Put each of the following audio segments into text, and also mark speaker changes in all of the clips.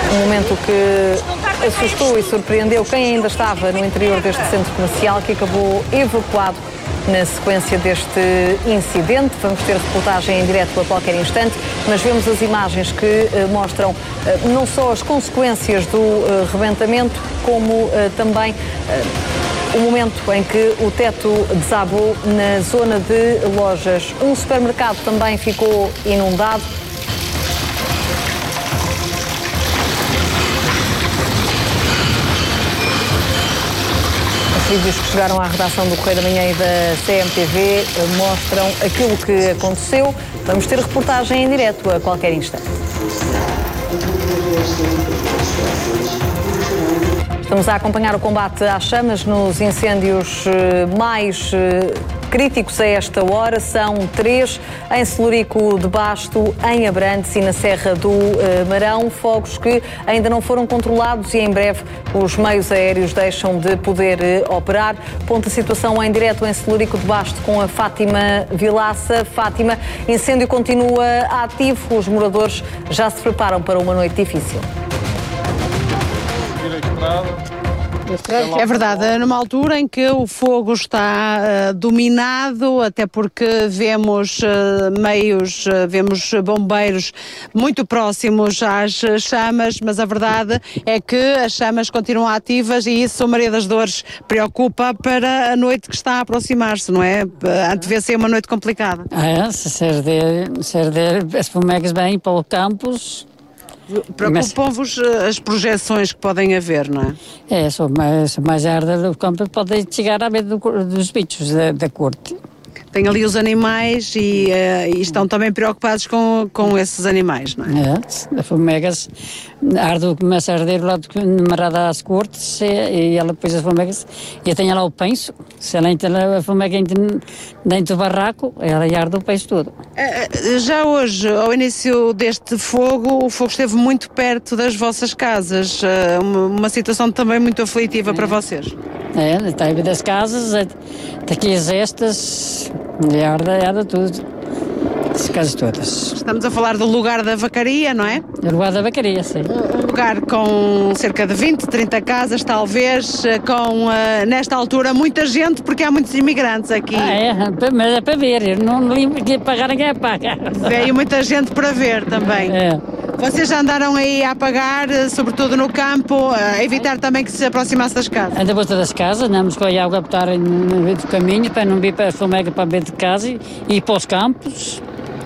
Speaker 1: Um momento que assustou e surpreendeu quem ainda estava no interior deste centro comercial, que acabou evacuado na sequência deste incidente. Vamos ter reportagem em direto a qualquer instante, mas vemos as imagens que mostram não só as consequências do rebentamento, como também o momento em que o teto desabou na zona de lojas. Um supermercado também ficou inundado. Os vídeos que chegaram à redação do Correio da Manhã e da CMTV mostram aquilo que aconteceu. Vamos ter reportagem em direto a qualquer instante. Estamos a acompanhar o combate às chamas nos incêndios mais críticos a esta hora. São 3 em Celurico de Basto, em Abrantes e na Serra do Marão. Fogos que ainda não foram controlados e em breve os meios aéreos deixam de poder operar. Ponto a situação em direto em Celurico de Basto com a Fátima Vilaça. Fátima, incêndio continua ativo. Os moradores já se preparam para uma noite difícil.
Speaker 2: É verdade, numa altura em que o fogo está dominado, até porque vemos vemos bombeiros muito próximos às chamas, mas a verdade é que as chamas continuam ativas e isso a Maria das Dores preocupa para a noite que está a aproximar-se, não é? Antevê-se uma noite complicada.
Speaker 3: Se as fumegas vêm para os campos.
Speaker 2: Preocupam-vos as projeções que podem haver, não é?
Speaker 3: Se mais arda do campo, podem chegar à vez dos bichos da corte.
Speaker 2: Tem ali os animais e estão também preocupados com esses animais, não é?
Speaker 3: As fumegas, começa a arder lá marada às cortes e ela depois as fumegas, e tem lá o penso, se ela entra a fumega dentro do barraco, ela arde o penso todo.
Speaker 2: Já hoje, ao início deste fogo, o fogo esteve muito perto das vossas casas, uma situação também muito aflitiva para vocês.
Speaker 3: Está a ver das casas, daqui as estas, arda tudo, as casas todas.
Speaker 2: Estamos a falar do lugar da vacaria, não é?
Speaker 3: Do lugar da vacaria, sim.
Speaker 2: Um lugar com cerca de 20, 30 casas, talvez, com, nesta altura, muita gente, porque há muitos imigrantes aqui.
Speaker 3: Mas é para ver, não pagar ninguém paga.
Speaker 2: Veio muita gente para ver também. Vocês já andaram aí a apagar, sobretudo no campo, a evitar também que se aproximasse das casas?
Speaker 3: Anda a volta das casas, andamos com a água a botar no meio do caminho, para não vir para a fumega para dentro de casa e para os campos.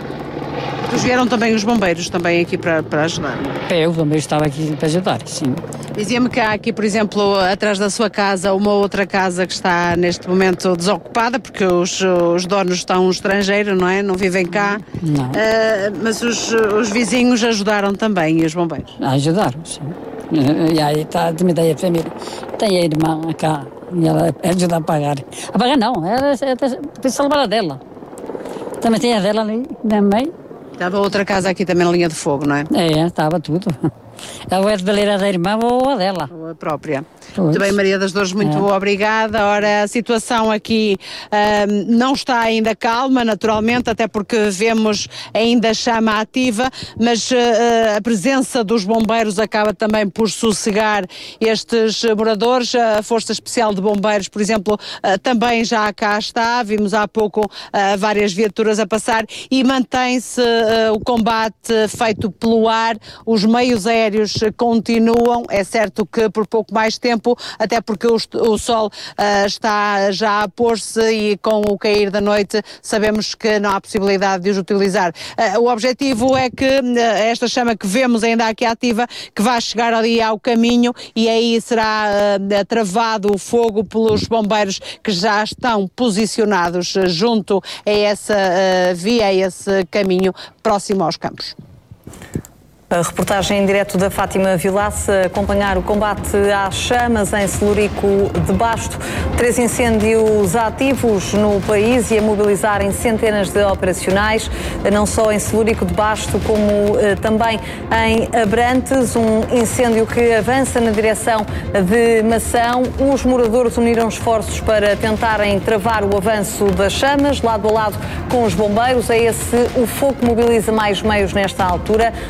Speaker 2: Depois vieram também os bombeiros também aqui para ajudar?
Speaker 3: Eu também estava aqui para ajudar, sim.
Speaker 2: Dizia-me que há aqui, por exemplo, atrás da sua casa, uma outra casa que está neste momento desocupada, porque os donos estão estrangeiros, não é? Não vivem cá.
Speaker 3: Não.
Speaker 2: Mas os vizinhos ajudaram também, e os bombeiros?
Speaker 3: Ajudaram, sim. E aí também tem a família, tem a irmã cá, e ela ajuda a pagar. A pagar não, ela precisa salvar a dela. Também tem a dela ali, também.
Speaker 2: Estava outra casa aqui também na linha de fogo, não é?
Speaker 3: Estava tudo. Ela é de baleira da irmã ou a dela.
Speaker 2: Ou a própria. Muito bem, Maria das Dores, muito obrigada. Ora, a situação aqui não está ainda calma, naturalmente, até porque vemos ainda chama ativa, mas a presença dos bombeiros acaba também por sossegar estes moradores. A Força Especial de Bombeiros, por exemplo, também já cá está. Vimos há pouco várias viaturas a passar e mantém-se o combate feito pelo ar. Os meios aéreos continuam. É certo que por pouco mais tempo, até porque o sol está já a pôr-se e com o cair da noite sabemos que não há possibilidade de os utilizar. O objetivo é que esta chama que vemos ainda aqui ativa, que vai chegar ali ao caminho e aí será travado o fogo pelos bombeiros que já estão posicionados junto a essa via, a esse caminho próximo aos campos.
Speaker 1: A reportagem em direto da Fátima Vilaça, acompanhar o combate às chamas em Celurico de Basto. 3 incêndios ativos no país e a mobilizarem centenas de operacionais, não só em Celurico de Basto, como também em Abrantes. Um incêndio que avança na direção de Mação. Os moradores uniram esforços para tentarem travar o avanço das chamas, lado a lado com os bombeiros. É esse o fogo que mobiliza mais meios nesta altura.